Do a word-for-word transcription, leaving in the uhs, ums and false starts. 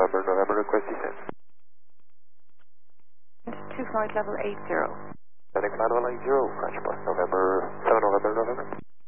November, November, request descent. To flight level eight zero. Landing flight level eight zero, French Plus, November, seven November, November.